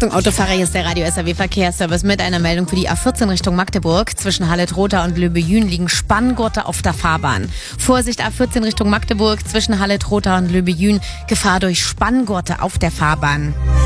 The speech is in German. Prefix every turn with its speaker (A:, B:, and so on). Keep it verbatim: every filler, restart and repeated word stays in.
A: Achtung, Autofahrer, hier ist der Radio S R W Verkehrsservice mit einer Meldung für die A vierzehn Richtung Magdeburg. Zwischen Halle-Trotha und Löbejün liegen Spanngurte auf der Fahrbahn. Vorsicht, A vierzehn Richtung Magdeburg, zwischen Halle-Trotha und Löbejün, Gefahr durch Spanngurte auf der Fahrbahn.